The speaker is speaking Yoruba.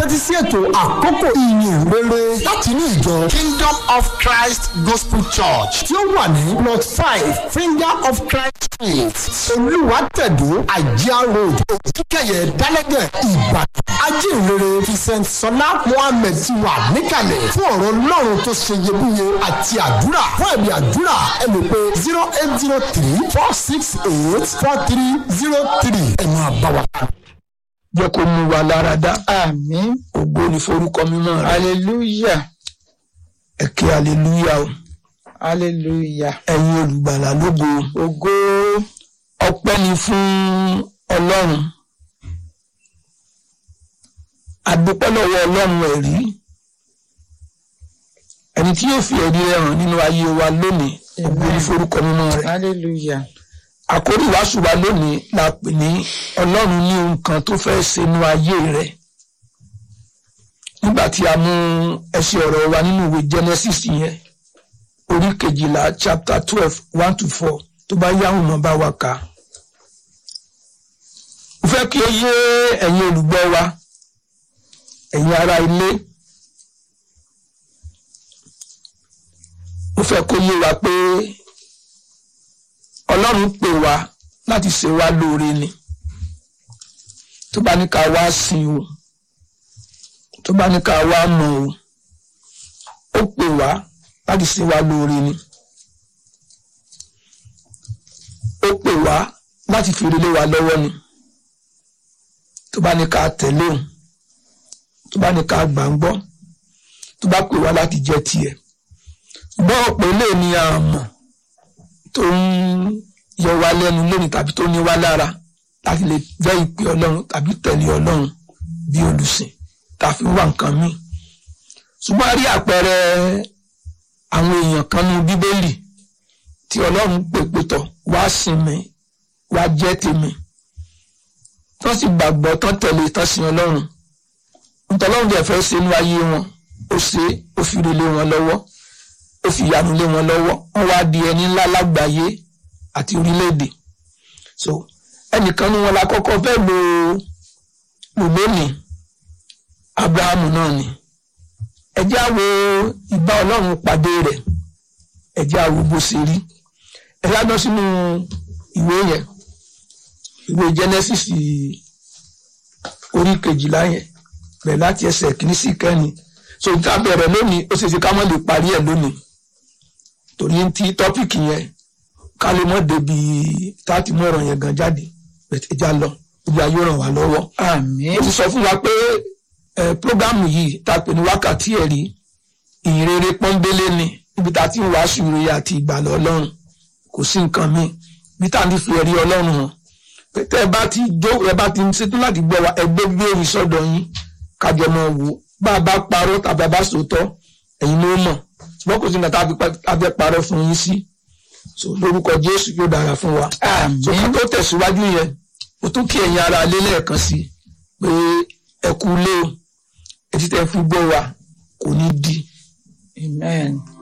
tẹ́tí sí ètò àkókò ìyìn rere láti ní ìjọ Kingdom of Christ Gospel Church tí ó wà ní plot 5 Finger of Christ Street Olúwàtẹ̀dó Àjíá Road Òkìkẹyẹ Dálẹ́gẹ̀ Ìbàdàn. Ajínrere Vincent Sọlá Mohammed ti wà níkàlẹ̀ fún ọ̀rọ̀ Ọlọ́run tó ṣe iyebíye àti àdúrà. Fún ẹ̀mí àdúrà ẹ lè pe 0803-468-4303. ẹ máa bá wa kà. Jẹ́ kó mú wa lára dá. Àmín. Ògo ni forúkọ mímọ́ rẹ̀. Hallelujah. Ẹ ké hallelujah o. Hallelujah. Ẹ̀yin olùgbàlà lógo. Ògo. Ọpẹ́ ni fún Ọlọ́run. A dúpẹ́ lọ́wọ́ Ọlọ́run ẹ̀rí. Ẹni tí yóò fi ẹ̀rí rẹ̀ hàn nínú ayé wa lónìí. Ògo ni forúkọ mímọ́ rẹ̀. Hallelujah. Àkórí ìwàásù wa lónìí la pè ní Ọlọ́run ní ohun kan tó fẹ́ ṣe nínú ayé rẹ̀. Nígbà tí a mú ẹsẹ̀ ọ̀rọ̀ wa nínú ìwé Genesis yẹn, orí 12 chapter 12 1-4 tó bá yáhùn mọ́ bá wa kà. Mo fẹ́ kí ó yé ẹ̀yin olùgbọ́ wa, ẹ̀yin ará ilé. Mo fẹ́ kó yé wa pé Ọlọ́run pè wá láti ṣe wá lóore ni. Tó bá ní ká wá sìn o, tó bá ní ká wá mọ̀ o, ó pè wá láti ṣe wá lóore ni. Ó pè wá láti fi relé wa lọ́wọ́ ni. Tó bá ní ká tẹ̀lé o, tó bá ní ká gbà ń gbọ́, tó bá pè wá láti jẹ́ tiẹ̀. Gbọ́ ọ̀pọ̀ ilé ni a mọ̀ tó ń yọ wá lẹ́nu lónìí tàbí tó ní wá lára láti lè jẹ́ ìpè Ọlọ́run tàbí tẹ̀lé Ọlọ́run bí olùsìn tàbí wá nǹkan míì. Ṣùgbọ́n a rí àpẹẹrẹ àwọn èèyàn kan ní Bíbélì tí Ọlọ́run pè tọ̀ wá sìn mí, wá jẹ́ tèmi. Tán sì gbàgbọ́ tán tẹ̀lé tán sìn Ọlọ́run. Nítorí Ọlọ́run dẹ̀ fẹ́ ṣe inú ayé wọn, ó ṣe ó fi relé wọn lọ́wọ́. Ó fi ìyanu lé wọn lọ́wọ́. Wọ́n wá di ẹni ńlá lágbàáyé àti orílẹ̀-èdè. So ẹnìkan ní wọn la kọ́kọ́ fẹ́ lò lónìí. Abrahamu náà ni. Ẹ jẹ́ á wo ìbá Ọlọ́run pàdé rẹ̀. Ẹ jẹ́ á wo bó ṣe rí. Ẹ lọ sínú ìwé yẹn. Ìwé Genesis orí 12 yẹn. Bẹ̀rẹ̀ láti ẹsẹ̀ 1 sí 9. So ìta bẹ̀rẹ̀ lónìí ó ṣe ṣe ká mọ́ lè parí ẹ̀ lónìí. Torí tí tọ́pìkì yẹn ká lè mọ́ débi táti mọ́ ọ̀rọ̀ yẹn gan jáde ẹja lọ ibi ayé ràn wá lọ́wọ́. Àmín. Ó ti sọ fún wa pé prógámù yìí ta pè ní wákàtí ẹ̀rí ìhìnrere pọ́nbélé ni níbi tá ti ń wàásù ìrere àti ìgbàlà Ọlọ́run kò sí nǹkan míì bí tá ní fi ẹ̀rí Ọlọ́run hàn pé tẹ́ ẹ bá ti ń ṣetán láti gbọ́ wa ẹgbẹ́ gbérí sọ́dọ̀ yín kájọ mọ́ wò bá a bá parọ́ tàbí a bá sòótọ́ ẹ̀yin ló mọ̀ ṣùgbọ́n kò sí nǹkan tá a fẹ́ parọ́ fún yín sí. So lórúkọ Jésù yóò dára fún wa. So ká tó tẹ̀síwájú yẹn mo tún kí ẹ̀yin ará ilé lẹ́ẹ̀kan sí pé ẹ kú ilé o etí tẹ́ fi gbọ́ wa kò ní di. Amen.